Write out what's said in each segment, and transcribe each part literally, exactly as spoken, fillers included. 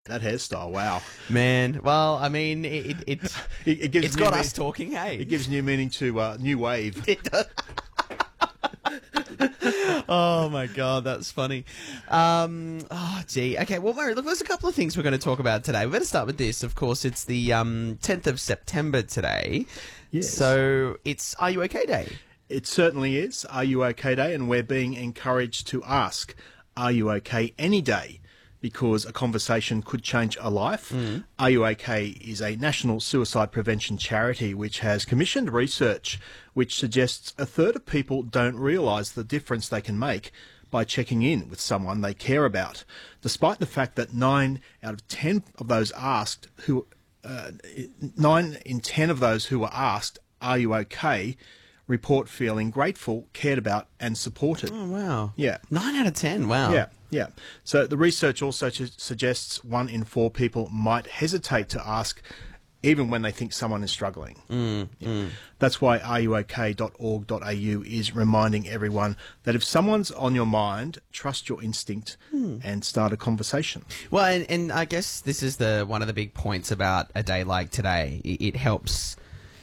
That hairstyle, wow. Man, well, I mean, it, it, it, It, it gives it's new got mean- us talking, hey? It gives new meaning to uh, new wave. It does. Oh my god, that's funny. Um, oh gee, okay. Well, Murray, look, there's a couple of things we're going to talk about today. We better start with this. Of course, it's the um, tenth of September today. Yes. So it's Are You OK Day? It certainly is Are You OK Day, and we're being encouraged to ask, are you okay any day? Because a conversation could change a life. Mm. Are You OK is a national suicide prevention charity which has commissioned research which suggests a third of people don't realise the difference they can make by checking in with someone they care about, despite the fact that nine out of ten of those asked who uh, nine in ten of those who were asked, are you okay, report feeling grateful, cared about and supported. Oh, wow. Yeah. Nine out of ten, wow. Yeah, yeah. So the research also su- suggests one in four people might hesitate to ask even when they think someone is struggling. Mm, yeah. mm. That's why are you ok dot org dot a u is reminding everyone that if someone's on your mind, trust your instinct mm. and start a conversation. Well, and, and I guess this is the one of the big points about a day like today. It, it helps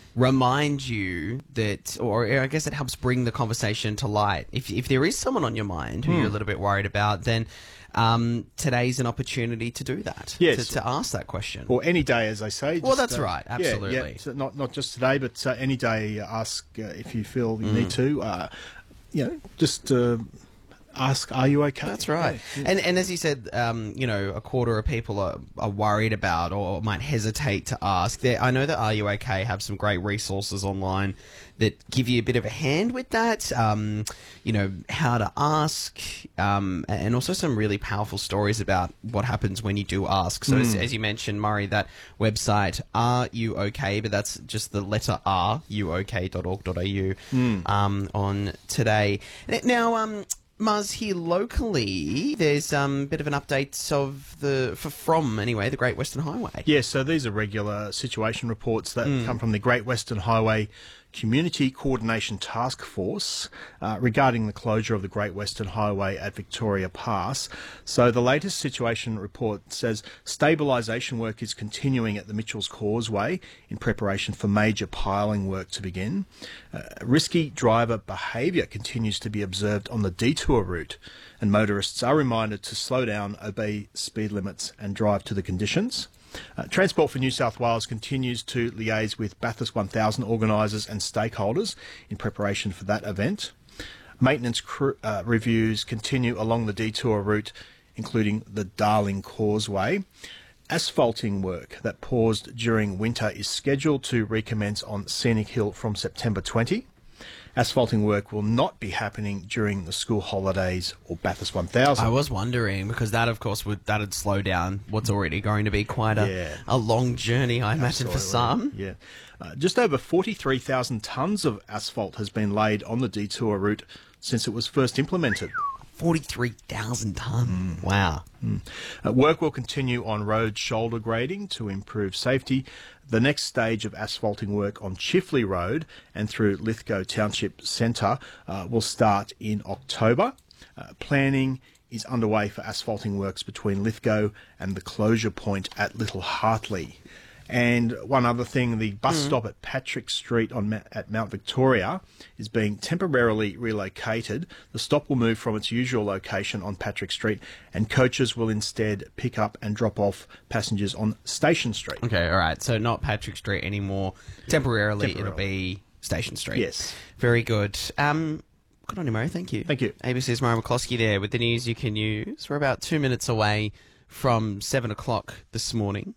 remind you that, or I guess it helps bring the conversation to light. If if there is someone on your mind who mm. you're a little bit worried about, then um, today's an opportunity to do that. Yes. To, to ask that question. Or any day, as I say. Just, well, that's uh, right. Absolutely. Yeah, yeah. So not not just today, but uh, any day. Uh, ask uh, if you feel you mm. need to. Uh, you know, just. Uh, Ask, are you okay? That's right. Yeah. And and as you said, um, you know, a quarter of people are, are worried about or might hesitate to ask. There, I know that Are You OK have some great resources online that give you a bit of a hand with that. Um, you know, how to ask, um, and also some really powerful stories about what happens when you do ask. So mm. as, as you mentioned, Murray, that website, Are You OK, but that's just the letter R, U O K dot org dot A U, mm. um, on today. Now, um, Muzz, here locally, there's um, a bit of an update of the, for, from, anyway, the Great Western Highway. Yes, so these are regular situation reports that mm. come from the Great Western Highway Community Coordination Task Force uh, regarding the closure of the Great Western Highway at Victoria Pass. So the latest situation report says stabilisation work is continuing at the Mitchells Causeway in preparation for major piling work to begin. Uh, risky driver behaviour continues to be observed on the detour route, and motorists are reminded to slow down, obey speed limits and drive to the conditions. Uh, Transport for New South Wales continues to liaise with Bathurst one thousand organisers and stakeholders in preparation for that event. Maintenance cr- uh, reviews continue along the detour route, including the Darling Causeway. Asphalting work that paused during winter is scheduled to recommence on Scenic Hill from September twentieth. Asphalting work will not be happening during the school holidays or Bathurst one thousand. I was wondering, because that, of course, would that'd slow down what's already going to be quite a, yeah. a long journey, I imagine, Absolutely. for some. Yeah. Uh, just over forty-three thousand tonnes of asphalt has been laid on the detour route since it was first implemented. forty-three thousand tonnes. Mm. Wow. Mm. Uh, work will continue on road shoulder grading to improve safety. The next stage of asphalting work on Chifley Road and through Lithgow Township Centre uh, will start in October. Uh, planning is underway for asphalting works between Lithgow and the closure point at Little Hartley. And one other thing, the bus mm. stop at Patrick Street on Ma- at Mount Victoria is being temporarily relocated. The stop will move from its usual location on Patrick Street, and coaches will instead pick up and drop off passengers on Station Street. Okay, all right. So not Patrick Street anymore. Temporarily, Temporarily. it'll be Station Street. Yes. Very good. Um, good on you, Murray. Thank you. Thank you. A B C's Murray McCloskey there with the news you can use. We're about two minutes away from seven o'clock this morning.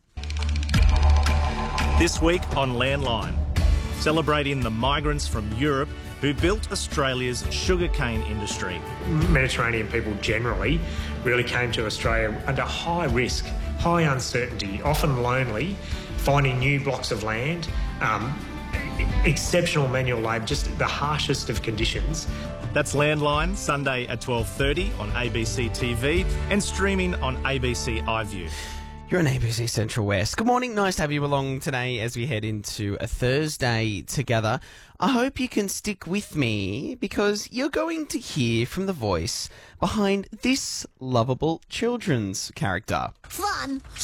This week on Landline, celebrating the migrants from Europe who built Australia's sugarcane industry. Mediterranean people generally really came to Australia under high risk, high uncertainty, often lonely, finding new blocks of land, um, exceptional manual labour, just the harshest of conditions. That's Landline, Sunday at twelve thirty on A B C T V and streaming on A B C iView. You're on A B C Central West. Good morning. Nice to have you along today as we head into a Thursday together. I hope you can stick with me because you're going to hear from the voice behind this lovable children's character. Fun.